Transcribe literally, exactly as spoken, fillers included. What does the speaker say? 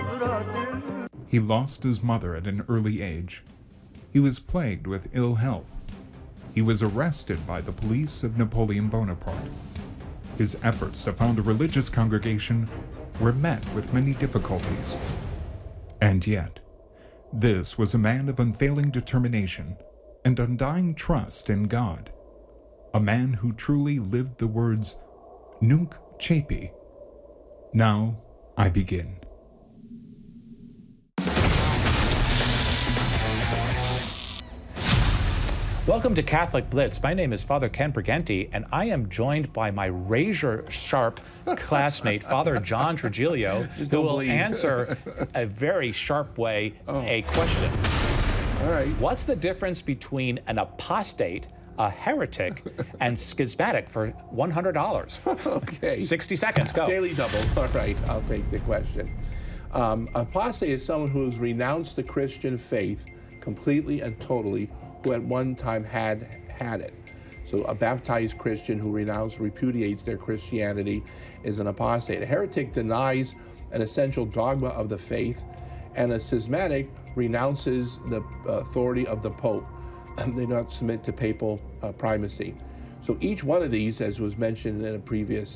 He lost his mother at an early age. He was plagued with ill health. He was arrested by the police of Napoleon Bonaparte. His efforts to found a religious congregation were met with many difficulties. And yet, this was a man of unfailing determination and undying trust in God, a man who truly lived the words, Nunc Cepi. Now I begin. Welcome to Catholic Blitz. My name is Father Ken Briganti, and I am joined by my razor-sharp classmate, Father John Trigilio, who will bleed. answer a very sharp way oh. a question. All right. What's the difference between an apostate, a heretic, and schismatic for one hundred dollars? Okay. sixty seconds, go. Daily double. All right, I'll take the question. Um, apostate is someone who has renounced the Christian faith completely and totally, who at one time had had it. So a baptized Christian who renounces, repudiates their Christianity is an apostate. A heretic denies an essential dogma of the faith, and a schismatic renounces the authority of the Pope. And they do not submit to papal uh, primacy. So each one of these, as was mentioned in a previous